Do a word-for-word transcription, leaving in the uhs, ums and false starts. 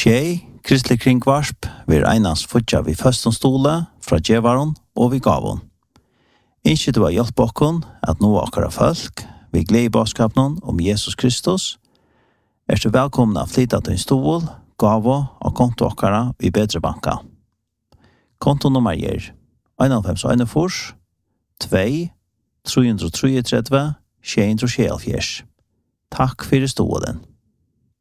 Tjej, kristelig kringvarsp, vi einans futja vi førstens stole, fra djevaron og vi gavon. Innskje du har hjelp okkon at nå akkara folk, vi gled i baskapen om Jesus Kristus, er så velkommen av flytta til en stol, gavo og konto akkara i bedre banka. Konto nummer er en fem en fors, to, tre tre tre, sju tre sju, Takk for stolen.